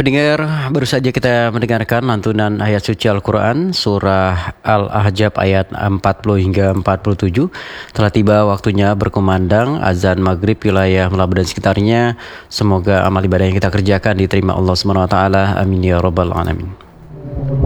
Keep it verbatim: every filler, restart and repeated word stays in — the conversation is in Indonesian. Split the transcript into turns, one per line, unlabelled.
pendengar, baru saja kita mendengarkan lantunan ayat suci Al-Quran surah Al-Ahzab ayat empat puluh hingga empat puluh tujuh. Telah tiba waktunya berkumandang azan maghrib wilayah Melaba dan sekitarnya. Semoga amal ibadah yang kita kerjakan diterima Allah subhanahu wa taala. Amin ya rabbal alamin.